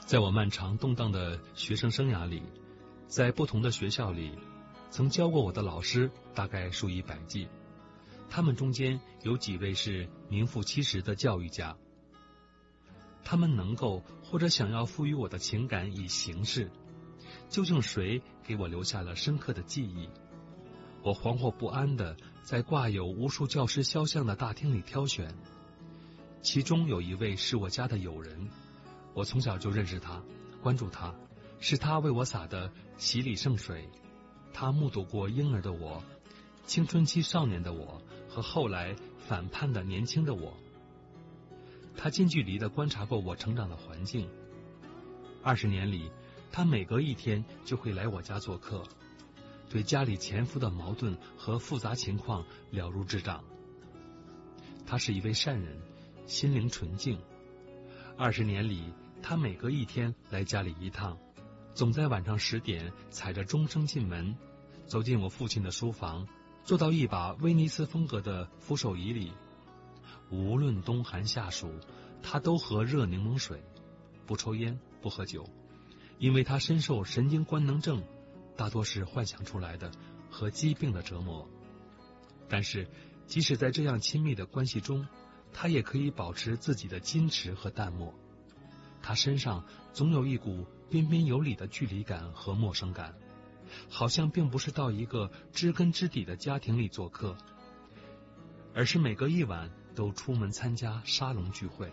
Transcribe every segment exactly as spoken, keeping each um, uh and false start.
在我漫长动荡的学生生涯里，在不同的学校里，曾教过我的老师大概数以百计，他们中间有几位是名副其实的教育家。他们能够或者想要赋予我的情感以形式，究竟谁给我留下了深刻的记忆？我惶惑不安地在挂有无数教师肖像的大厅里挑选，其中有一位是我家的友人，我从小就认识他，关注他，是他为我洒的洗礼圣水。他目睹过婴儿的我，青春期少年的我，和后来反叛的年轻的我。他近距离地观察过我成长的环境。二十年里，他每隔一天就会来我家做客，对家里前夫的矛盾和复杂情况了如指掌。他是一位善人，心灵纯净。二十年里，他每隔一天来家里一趟，总在晚上十点踩着钟声进门，走进我父亲的书房，坐到一把威尼斯风格的扶手椅里。无论冬寒夏暑，他都喝热柠檬水，不抽烟，不喝酒，因为他深受神经官能症，大多是幻想出来的，和疾病的折磨。但是即使在这样亲密的关系中，他也可以保持自己的矜持和淡漠。他身上总有一股彬彬有礼的距离感和陌生感，好像并不是到一个知根知底的家庭里做客，而是每隔一晚都出门参加沙龙聚会。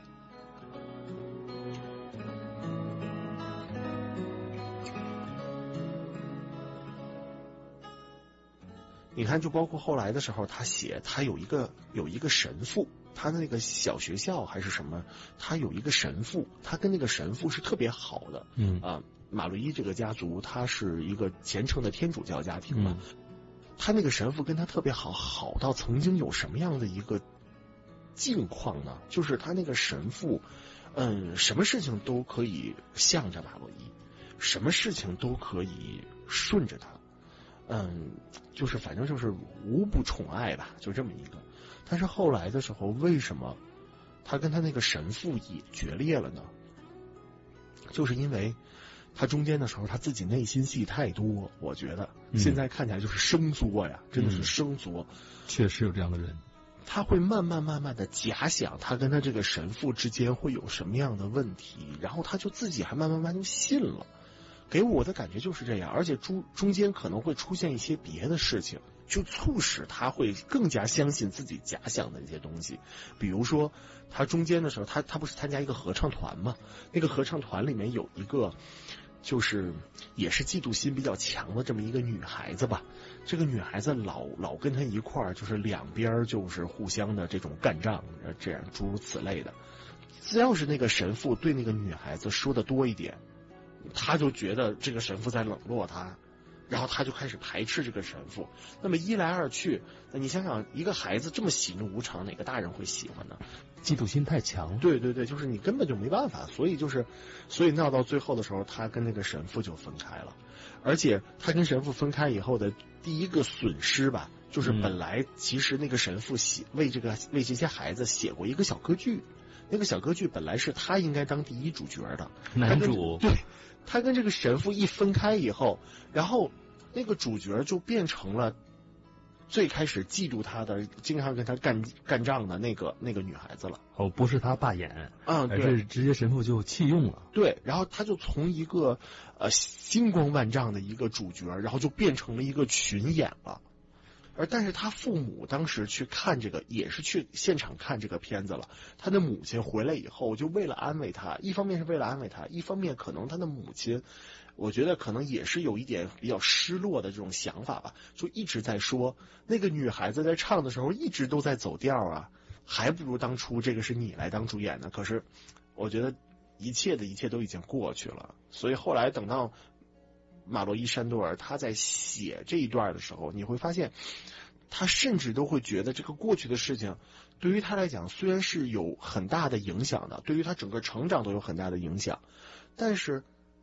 你看，就包括后来的时候，他写他有一个有一个神父，他的那个小学校还是什么，他有一个神父，他跟那个神父是特别好的。 嗯啊，马洛伊这个家族，他是一个虔诚的天主教家庭嘛，嗯、他那个神父跟他特别好，好到曾经有什么样的一个境况呢？就是他那个神父，嗯，什么事情都可以向着马洛伊，什么事情都可以顺着他。嗯，就是反正就是无不宠爱吧，就这么一个。但是后来的时候，为什么他跟他那个神父也决裂了呢？就是因为他中间的时候，他自己内心戏太多，我觉得、嗯、现在看起来就是生作呀，真的是生作。 嗯、确实有这样的人， 他会慢慢慢慢的假想他跟他这个神父之间会有什么样的问题，然后他就自己还慢慢慢就信了。给我的感觉就是这样，而且中中间可能会出现一些别的事情，就促使他会更加相信自己假想的一些东西。比如说，他中间的时候，他他不是参加一个合唱团嘛？那个合唱团里面有一个，就是也是嫉妒心比较强的这么一个女孩子吧。这个女孩子老老跟他一块儿，就是两边就是互相的这种干仗，这样诸如此类的。只要是那个神父对那个女孩子说的多一点，他就觉得这个神父在冷落他，然后他就开始排斥这个神父。那么一来二去，那你想想，一个孩子这么喜怒无常，哪个大人会喜欢呢？ 嫉妒心太强。 对对对，就是你根本就没办法，所以就是所以闹到最后的时候，他跟那个神父就分开了。而且他跟神父分开以后的第一个损失吧，就是本来其实那个神父写为这个为这些孩子写过一个小歌剧，那个小歌剧本来是他应该当第一主角的男主。 对，他跟这个神父一分开以后，然后那个主角就变成了最开始嫉妒他的，经常跟他干干仗的那个那个女孩子了。 哦，不是他罢演， 嗯， 而是直接神父就弃用了。 对，然后他就从一个呃星光万丈的一个主角，然后就变成了一个群演了。而但是他父母当时去看这个，也是去现场看这个片子了。他的母亲回来以后，就为了安慰他，一方面是为了安慰他，一方面可能他的母亲，我觉得可能也是有一点比较失落的这种想法吧，就一直在说那个女孩子在唱的时候一直都在走调啊，还不如当初这个是你来当主演呢。可是我觉得一切的一切都已经过去了，所以后来等到马洛伊山多尔他在写这一段的时候，你会发现他甚至都会觉得这个过去的事情对于他来讲虽然是有很大的影响的，对于他整个成长都有很大的影响，但是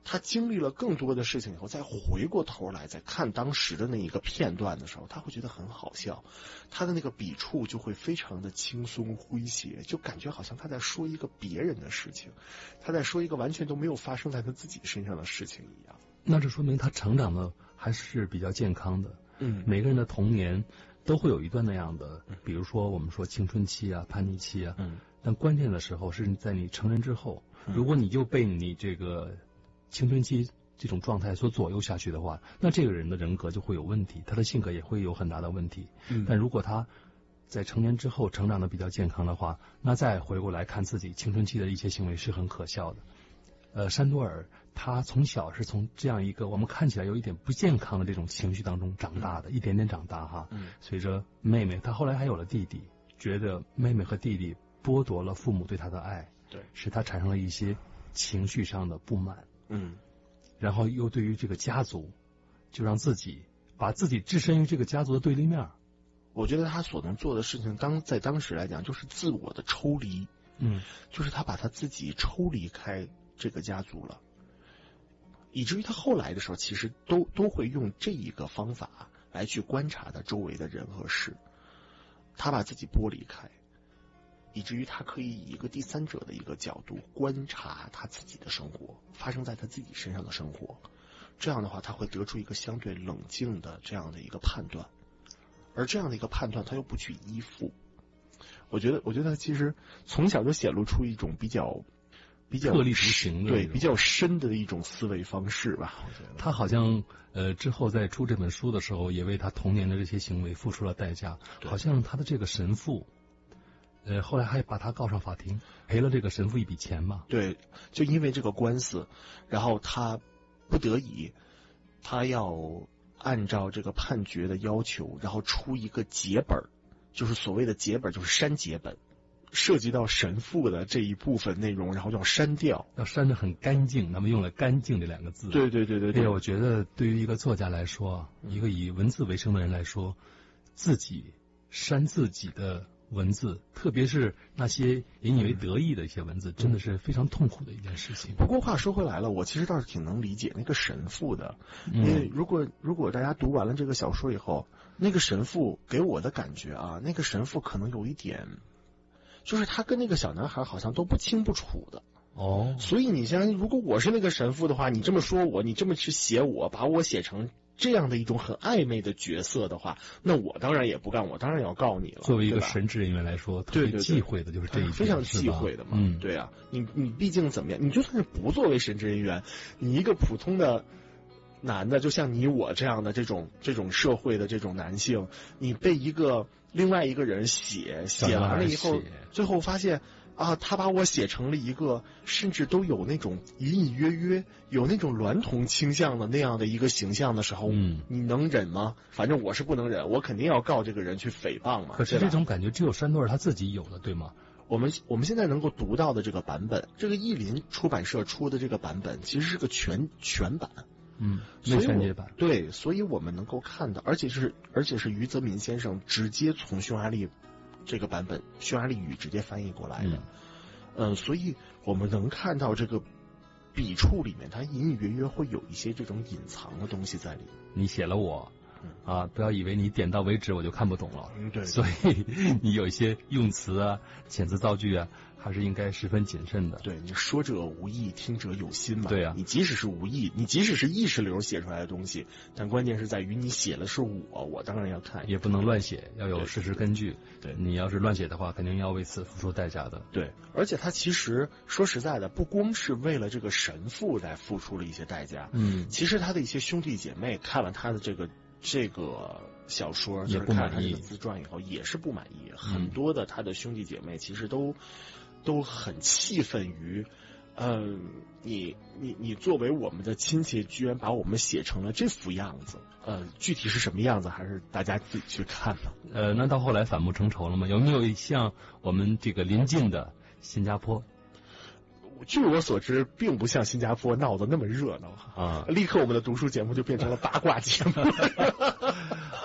他经历了更多的事情以后，再回过头来再看当时的那一个片段的时候，他会觉得很好笑，他的那个笔触就会非常的轻松诙谐，就感觉好像他在说一个别人的事情，他在说一个完全都没有发生在他自己身上的事情一样。 那这说明他成长的还是比较健康的。 嗯， 每个人的童年都会有一段那样的，比如说我们说青春期啊、叛逆期啊， 嗯， 但关键的时候是在你成人之后，如果你就被你这个青春期这种状态所左右下去的话，那这个人的人格就会有问题，他的性格也会有很大的问题。 嗯， 但如果他在成年之后成长的比较健康的话，那再回过来看自己青春期的一些行为是很可笑的。呃，山多尔他从小是从这样一个我们看起来有一点不健康的这种情绪当中长大的，一点点长大哈。 嗯， 随着妹妹，他后来还有了弟弟，觉得妹妹和弟弟剥夺了父母对他的爱， 对， 使他产生了一些情绪上的不满。 嗯， 然后又对于这个家族，就让自己把自己置身于这个家族的对立面。 我觉得他所能做的事情，当在当时来讲，就是自我的抽离。 嗯， 就是他把他自己抽离开这个家族了，以至于他后来的时候，其实都都会用这一个方法来去观察他周围的人和事。他把自己剥离开，以至于他可以以一个第三者的一个角度观察他自己的生活，发生在他自己身上的生活。这样的话，他会得出一个相对冷静的这样的一个判断，而这样的一个判断，他又不去依附。我觉得，我觉得其实从小就显露出一种比较、比较特立独行的， 对，比较深的一种思维方式吧。我觉得他好像呃之后在出这本书的时候，也为他童年的这些行为付出了代价。好像他的这个神父，呃，后来还把他告上法庭，赔了这个神父一笔钱嘛。 对，就因为这个官司，然后他不得已，他要按照这个判决的要求，然后出一个结本。就是所谓的结本，就是删节本，涉及到神父的这一部分内容，然后要删掉， 要删得很干净。那么用了“干净”这两个字。 对对对对对。 哎，我觉得对于一个作家来说，一个以文字为生的人来说，自己删自己的文字，特别是那些引以为得意的一些文字，真的是非常痛苦的一件事情。 不过话说回来了，我其实倒是挺能理解那个神父的，因为如果如果大家读完了这个小说以后，那个神父给我的感觉啊，那个神父可能有一点，就是他跟那个小男孩好像都不清不楚的。 哦， 所以你像如果我是那个神父的话，你这么说我，你这么去写我，把我写成这样的一种很暧昧的角色的话，那我当然也不干，我当然要告你了。 作为一个神职人员来说，特别忌讳的就是这一点， 非常忌讳的嘛。 嗯， 对啊，你你毕竟怎么样，你就算是不作为神职人员，你一个普通的男的，就像你我这样的这种这种社会的这种男性，你被一个另外一个人写写完了以后，最后发现啊，他把我写成了一个甚至都有那种隐隐约约有那种娈童倾向的那样的一个形象的时候， 嗯， 你能忍吗？反正我是不能忍，我肯定要告这个人去诽谤嘛。 可是这种感觉只有山多尔他自己有的，对吗？ 我们我们现在能够读到的这个版本，这个译林出版社出的这个版本，其实是个全全版。 嗯，未删节版。 对，所以我们能够看到，而且是而且是余则民先生直接从匈牙利这个版本匈牙利语直接翻译过来的。嗯，呃，所以我们能看到这个笔触里面，它隐隐约约会有一些这种隐藏的东西在里面。 你写了我。啊，不要以为你点到为止我就看不懂了。 嗯，对。 所以你有一些用词啊、遣词造句啊，还是应该十分谨慎的。 对，你说者无意，听者有心嘛。 对啊， 你即使是无意，你即使是意识流写出来的东西，但关键是在于你写的是我，我当然要看。 也不能乱写，要有事实根据。 对， 你要是乱写的话，肯定要为此付出代价的。 对，而且他其实说实在的，不光是为了这个神父在付出了一些代价。 嗯， 其实他的一些兄弟姐妹看了他的这个。这个小说也不满意， 就是看他这个自传以后也是不满意，嗯、很多的他的兄弟姐妹其实都都很气愤于，嗯、呃，你你你作为我们的亲戚，居然把我们写成了这副样子，呃，具体是什么样子，还是大家自己去看吧。 呃，那到后来反目成仇了吗？有没有像我们这个邻近的新加坡？ 据我所知，并不像新加坡闹得那么热闹啊！ 立刻我们的读书节目就变成了八卦节目。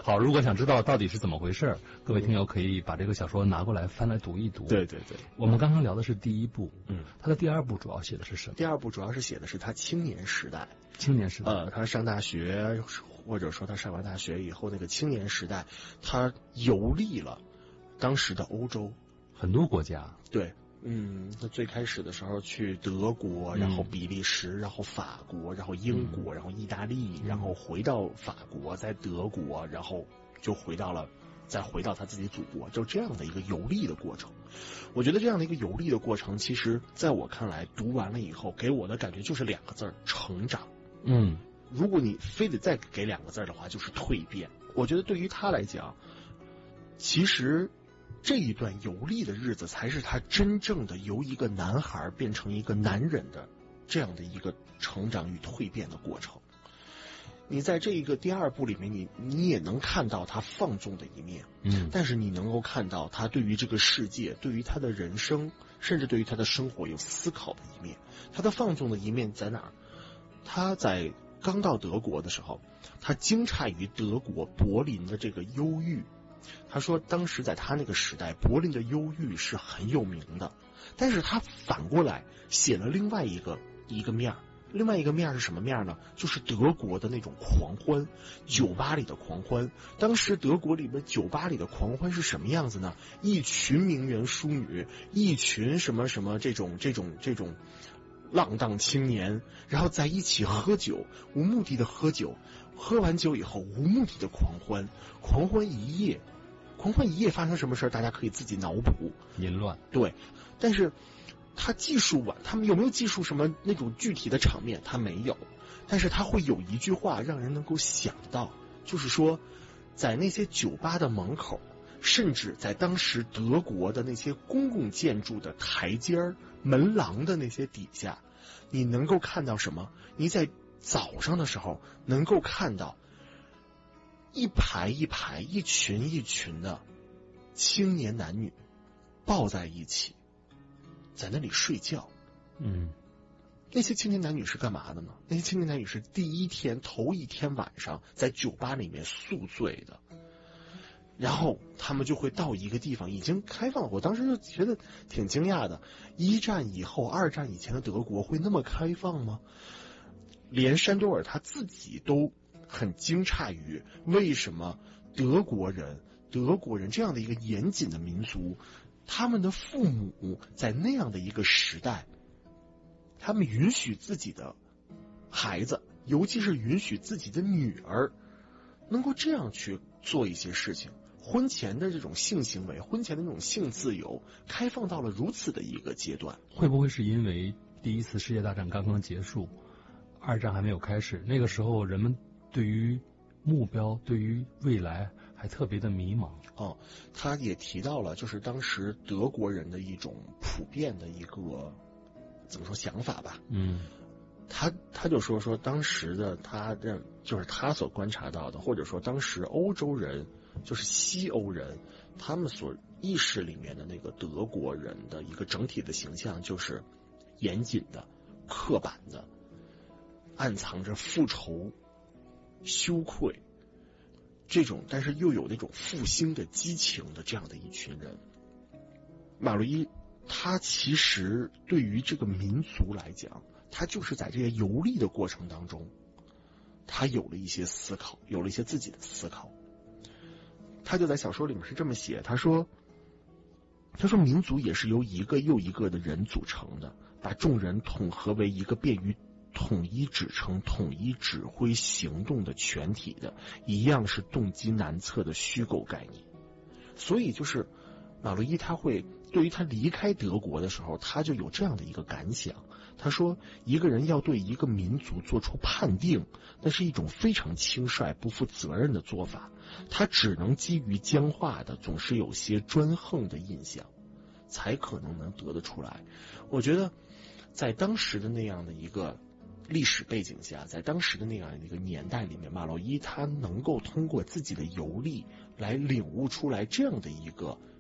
好，如果想知道到底是怎么回事，各位听友可以把这个小说拿过来翻来读一读。 对对对， 我们刚刚聊的是第一部， 嗯， 他的第二部主要写的是什么？ 第二部主要是写的是他青年时代， 青年时代， 呃，他上大学，或者说他上完大学以后那个青年时代，他游历了当时的欧洲很多国家， 对。嗯，他最开始的时候去德国，然后比利时，然后法国，然后英国，然后意大利，然后回到法国，在德国，然后就回到了，再回到他自己祖国，就这样的一个游历的过程。我觉得这样的一个游历的过程，其实在我看来，读完了以后，给我的感觉就是两个字儿：成长。 嗯， 如果你非得再给两个字的话，就是蜕变。我觉得对于他来讲，其实这一段游历的日子才是他真正的由一个男孩变成一个男人的这样的一个成长与蜕变的过程。你在这一个第二部里面，你你也能看到他放纵的一面， 嗯， 但是你能够看到他对于这个世界，对于他的人生，甚至对于他的生活有思考的一面。他的放纵的一面在哪儿？他在刚到德国的时候，他惊诧于德国柏林的这个忧郁。他说当时在他那个时代，柏林的忧郁是很有名的，但是他反过来写了另外一个一个面，另外一个面是什么面呢？就是德国的那种狂欢，酒吧里的狂欢。当时德国里面酒吧里的狂欢是什么样子呢？一群名媛淑女，一群什么什么这种这种这种浪荡青年，然后在一起喝酒，无目的的喝酒，喝完酒以后无目的的狂欢，狂欢一夜，狂欢一夜发生什么事大家可以自己脑补。 淫乱， 对，但是他记述完，他们有没有记述什么那种具体的场面？他没有，但是他会有一句话让人能够想到，就是说，在那些酒吧的门口，甚至在当时德国的那些公共建筑的台阶儿、门廊的那些底下，你能够看到什么？你在早上的时候能够看到一排一排、一群一群的青年男女抱在一起，在那里睡觉。 嗯， 那些青年男女是干嘛的呢？那些青年男女是第一天头一天晚上在酒吧里面宿醉的，然后他们就会到一个地方，已经开放了。我当时就觉得挺惊讶的，一战以后、二战以前的德国会那么开放吗？连山多尔他自己都很惊诧于为什么德国人、德国人这样的一个严谨的民族，他们的父母在那样的一个时代，他们允许自己的孩子，尤其是允许自己的女儿，能够这样去做一些事情。婚前的这种性行为，婚前的这种性自由，开放到了如此的一个阶段。 会不会是因为第一次世界大战刚刚结束，二战还没有开始，那个时候人们对于目标、对于未来还特别的迷茫？ 哦，他也提到了，就是当时德国人的一种普遍的一个怎么说想法吧。 嗯， 他他就说说当时的他认就是他所观察到的，或者说当时欧洲人就是西欧人，他们所意识里面的那个德国人的一个整体的形象，就是严谨的、刻板的，暗藏着复仇、羞愧这种，但是又有那种复兴的激情的这样的一群人。马洛伊他其实对于这个民族来讲，他就是在这些游历的过程当中，他有了一些思考，有了一些自己的思考。他就在小说里面是这么写，他说他说民族也是由一个又一个的人组成的，把众人统合为一个便于统一指称、统一指挥行动的全体的，一样是动机难测的虚构概念。所以就是马洛伊他会对于他离开德国的时候，他就有这样的一个感想。他说一个人要对一个民族做出判定，那是一种非常轻率不负责任的做法，他只能基于僵化的总是有些专横的印象才可能能得得出来。我觉得在当时的那样的一个历史背景下，在当时的那样的一个年代里面，马洛伊他能够通过自己的游历来领悟出来这样的一个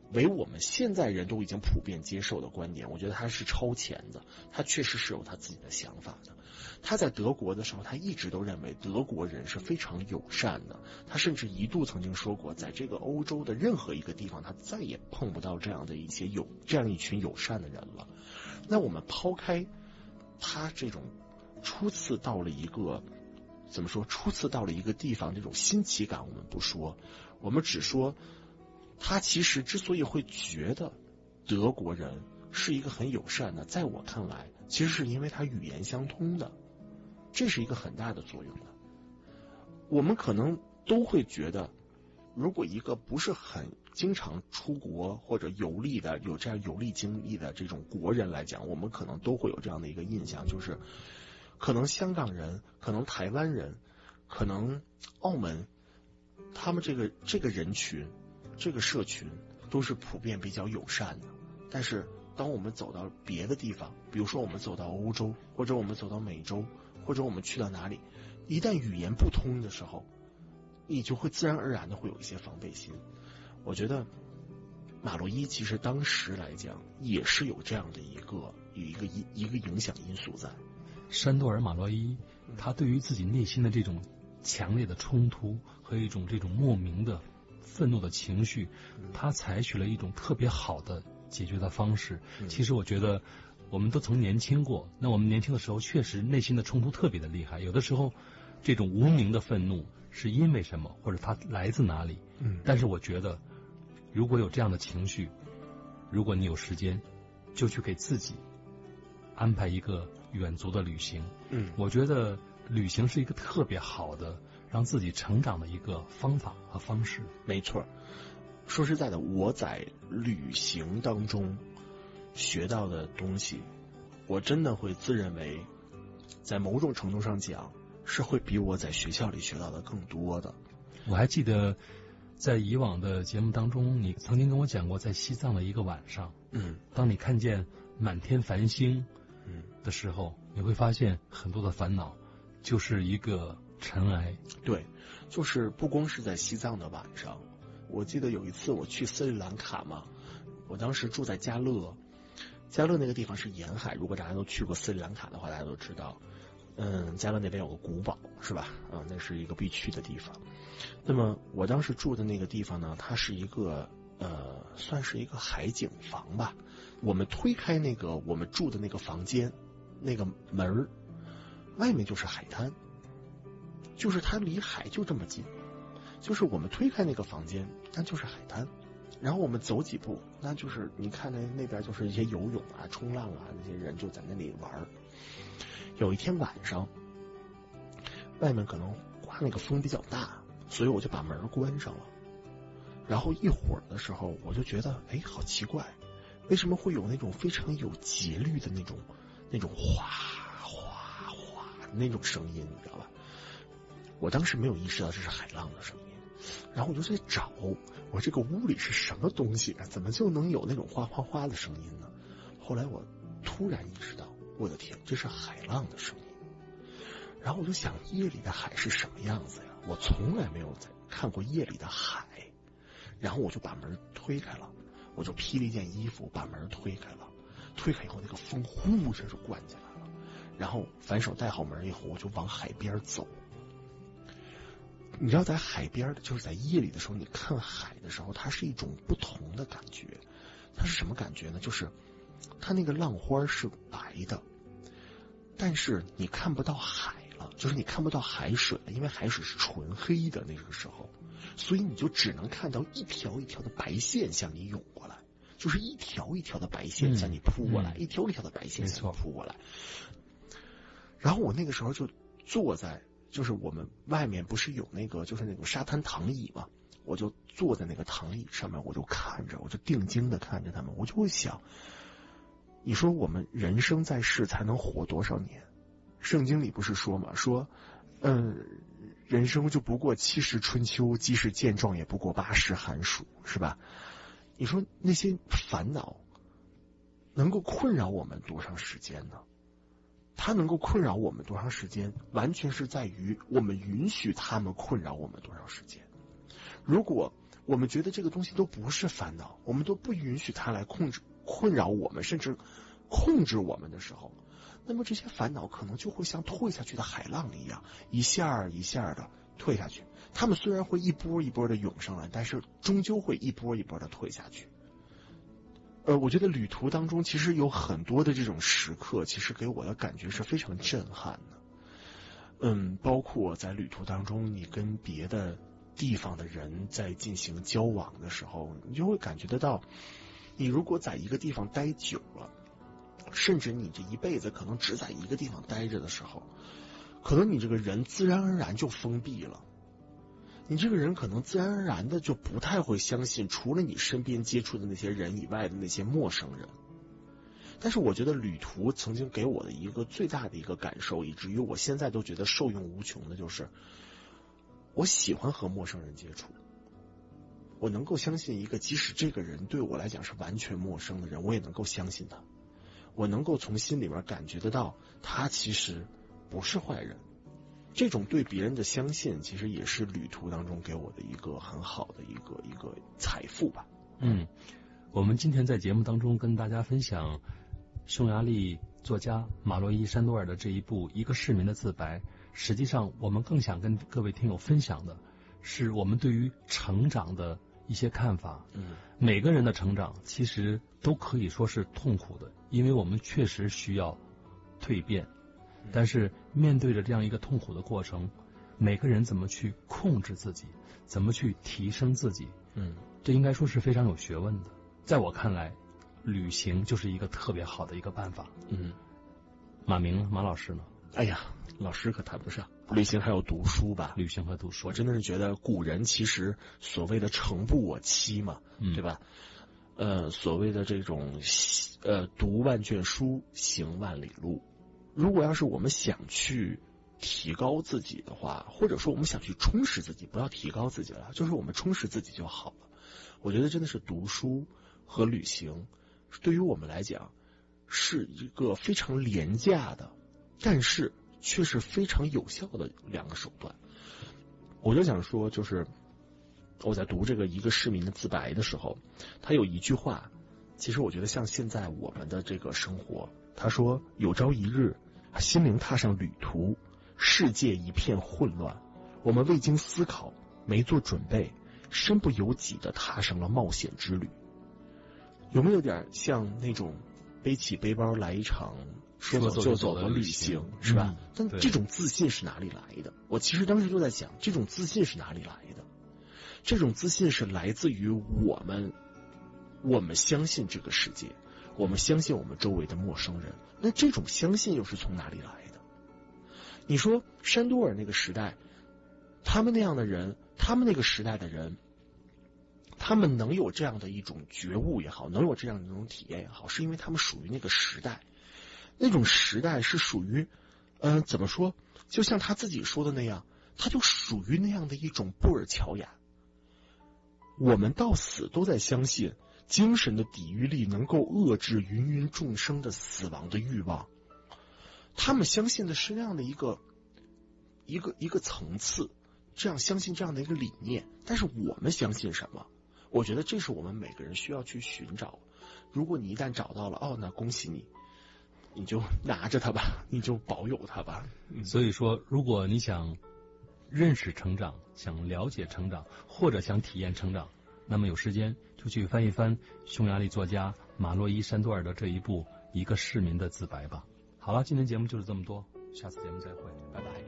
为我们现在人都已经普遍接受的观点，我觉得他是超前的，他确实是有他自己的想法的。他在德国的时候，他一直都认为德国人是非常友善的，他甚至一度曾经说过，在这个欧洲的任何一个地方，他再也碰不到这样的一些有这样一群友善的人了。那我们抛开他这种初次到了一个怎么说，初次到了一个地方这种新奇感我们不说，我们只说他其实之所以会觉得德国人是一个很友善的，在我看来其实是因为他语言相通的，这是一个很大的作用的。我们可能都会觉得，如果一个不是很经常出国或者游历的，有这样游历经历的这种国人来讲，我们可能都会有这样的一个印象，就是可能香港人，可能台湾人，可能澳门，他们这个这个人群这个社群都是普遍比较友善的。但是当我们走到别的地方，比如说我们走到欧洲，或者我们走到美洲，或者我们去到哪里，一旦语言不通的时候，你就会自然而然的会有一些防备心。我觉得马洛伊其实当时来讲也是有这样的一个有一个一个影响因素在。 山多尔马洛伊他对于自己内心的这种强烈的冲突和一种这种莫名的愤怒的情绪，他采取了一种特别好的解决的方式。其实我觉得我们都曾年轻过，那我们年轻的时候确实内心的冲突特别的厉害，有的时候这种无名的愤怒是因为什么，或者它来自哪里。 嗯， 但是我觉得如果有这样的情绪，如果你有时间，就去给自己安排一个远足的旅行。 嗯， 我觉得旅行是一个特别好的让自己成长的一个方法和方式。 没错，说实在的，我在旅行当中学到的东西，我真的会自认为在某种程度上讲是会比我在学校里学到的更多的。 我还记得在以往的节目当中，你曾经跟我讲过，在西藏的一个晚上， 嗯， 当你看见满天繁星嗯的时候，你会发现很多的烦恼就是一个尘埃。 对，就是不光是在西藏的晚上，我记得有一次我去斯里兰卡嘛，我当时住在加勒，加勒那个地方是沿海，如果大家都去过斯里兰卡的话，大家都知道，嗯，加勒那边有个古堡，是吧？啊，那是一个必去的地方。那么我当时住的那个地方呢，它是一个呃，算是一个海景房吧。我们推开那个我们住的那个房间，那个门外面就是海滩，就是它离海就这么近，就是我们推开那个房间，那就是海滩。然后我们走几步，那就是你看那那边就是一些游泳啊、冲浪啊，那些人就在那里玩。有一天晚上，外面可能刮那个风比较大，所以我就把门关上了。然后一会儿的时候，我就觉得，哎，好奇怪，为什么会有那种非常有节律的那种、那种哗哗哗那种声音，你知道吧？我当时没有意识到这是海浪的声音，然后我就在找，我这个屋里是什么东西啊？怎么就能有那种哗哗哗的声音呢？后来我突然意识到，我的天，这是海浪的声音。然后我就想，夜里的海是什么样子呀？我从来没有在看过夜里的海。然后我就把门推开了，我就披了一件衣服把门推开了。推开以后，那个风呼着就灌进来了。然后反手带好门以后，我就往海边走。你知道，在海边，就是在夜里的时候，你看海的时候，它是一种不同的感觉。它是什么感觉呢？就是它那个浪花是白的，但是你看不到海了，就是你看不到海水了，因为海水是纯黑的那个时候，所以你就只能看到一条一条的白线向你涌过来，就是一条一条的白线向你扑过来，嗯、一条一条的白线向你扑过来。然后我那个时候就坐在，就是我们外面不是有那个就是那种沙滩躺椅嘛，我就坐在那个躺椅上面，我就看着，我就定睛的看着他们，我就会想，你说我们人生在世才能活多少年？圣经里不是说嘛，说，嗯、呃，人生就不过七十春秋，即使健壮也不过八十寒暑，是吧？你说那些烦恼能够困扰我们多长时间呢？它能够困扰我们多长时间，完全是在于我们允许他们困扰我们多长时间。如果我们觉得这个东西都不是烦恼，我们都不允许它来控制困扰我们，甚至控制我们的时候，那么这些烦恼可能就会像退下去的海浪一样，一下一下的退下去。他们虽然会一波一波的涌上来，但是终究会一波一波的退下去。呃，我觉得旅途当中其实有很多的这种时刻，其实给我的感觉是非常震撼的。嗯，包括在旅途当中，你跟别的地方的人在进行交往的时候，你就会感觉得到，你如果在一个地方待久了，甚至你这一辈子可能只在一个地方待着的时候，可能你这个人自然而然就封闭了。你这个人可能自然而然的就不太会相信除了你身边接触的那些人以外的那些陌生人。但是我觉得旅途曾经给我的一个最大的一个感受，以至于我现在都觉得受用无穷的，就是我喜欢和陌生人接触。我能够相信一个即使这个人对我来讲是完全陌生的人，我也能够相信他。我能够从心里面感觉得到他其实不是坏人。这种对别人的相信，其实也是旅途当中给我的一个很好的一个一个财富吧。 嗯，我们今天在节目当中跟大家分享匈牙利作家马洛伊·山多尔的这一部《一个市民的自白》，实际上我们更想跟各位听友分享的是我们对于成长的一些看法。 嗯， 每个人的成长其实都可以说是痛苦的，因为我们确实需要蜕变。但是面对着这样一个痛苦的过程，每个人怎么去控制自己，怎么去提升自己， 嗯， 这应该说是非常有学问的。在我看来，旅行就是一个特别好的一个办法。 嗯， 马明马老师呢？ 哎呀，老师可谈不上，旅行还有读书吧。 旅行和读书， 我真的是觉得古人其实所谓的诚不我欺嘛， 嗯、 对吧？呃，所谓的这种呃读万卷书，行万里路。如果要是我们想去提高自己的话，或者说我们想去充实自己，不要提高自己了，就是我们充实自己就好了。我觉得真的是读书和旅行对于我们来讲是一个非常廉价的，但是却是非常有效的两个手段。我就想说，就是我在读这个《一个市民的自白》的时候，他有一句话，其实我觉得像现在我们的这个生活，他说有朝一日心灵踏上旅途，世界一片混乱，我们未经思考，没做准备，身不由己地踏上了冒险之旅。有没有点像那种背起背包来一场说走就走的旅行，是吧？ 嗯、 但这种自信是哪里来的？我其实当时就在想，这种自信是哪里来的？这种自信是来自于我们，我们相信这个世界，我们相信我们周围的陌生人。那这种相信又是从哪里来的？你说山多尔那个时代，他们那样的人，他们那个时代的人，他们能有这样的一种觉悟也好，能有这样的一种体验也好，是因为他们属于那个时代。那种时代是属于，嗯、呃，怎么说？就像他自己说的那样，他就属于那样的一种布尔乔亚。我们到死都在相信，精神的抵御力能够遏制芸芸众生的死亡的欲望。他们相信的是那样的一个一个一个层次，这样相信这样的一个理念。但是我们相信什么？我觉得这是我们每个人需要去寻找。如果你一旦找到了，哦，那恭喜你，你就拿着它吧，你就保有它吧。 嗯、所以说，如果你想认识成长，想了解成长，或者想体验成长，那么有时间就去翻一翻匈牙利作家马洛伊·山多尔的这一部《一个市民的自白》吧。好了，今天节目就是这么多，下次节目再会，拜拜。